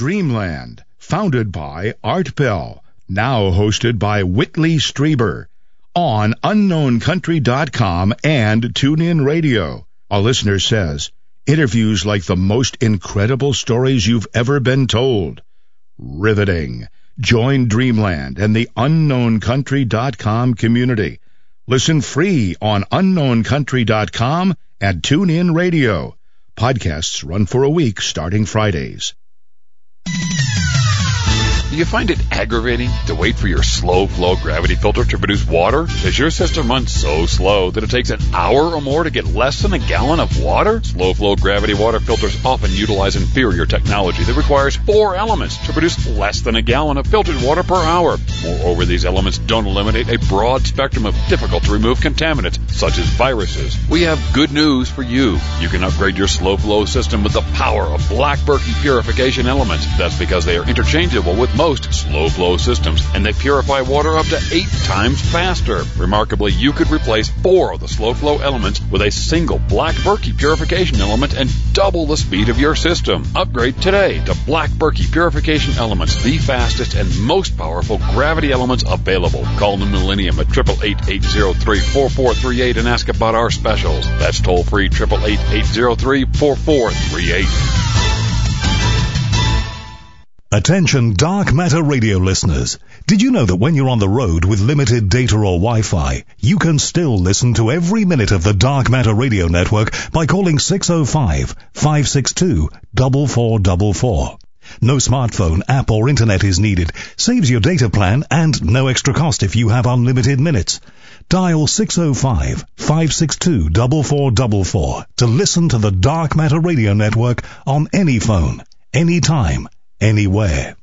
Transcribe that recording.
Dreamland, founded by Art Bell, now hosted by Whitley Strieber, on unknowncountry.com and TuneIn Radio. A listener says, interviews like the most incredible stories you've ever been told. Riveting. Join Dreamland and the unknowncountry.com community. Listen free on unknowncountry.com and TuneIn Radio. Podcasts run for a week starting Fridays. Do you find it aggravating to wait for your slow-flow gravity filter to produce water? Does your system run so slow that it takes an hour or more to get less than a gallon of water? Slow-flow gravity water filters often utilize inferior technology that requires 4 elements to produce less than a gallon of filtered water per hour. Moreover, these elements don't eliminate a broad spectrum of difficult-to-remove contaminants, such as viruses. We have good news for you. You can upgrade your slow-flow system with the power of Black Berkey purification elements. That's because they are interchangeable with most slow-flow systems, and they purify water up to 8 times faster. Remarkably, you could replace 4 of the slow-flow elements with a single Black Berkey purification element and double the speed of your system. Upgrade today to Black Berkey purification elements, the fastest and most powerful gravity elements available. Call New Millennium at 888-803-4438 and ask about our specials. That's toll-free 888-803-4438. Attention Dark Matter Radio listeners. Did you know that when you're on the road with limited data or Wi-Fi, you can still listen to every minute of the Dark Matter Radio Network by calling 605-562-4444. No smartphone, app or internet is needed. Saves your data plan and no extra cost if you have unlimited minutes. Dial 605-562-4444 to listen to the Dark Matter Radio Network on any phone, anytime, anywhere.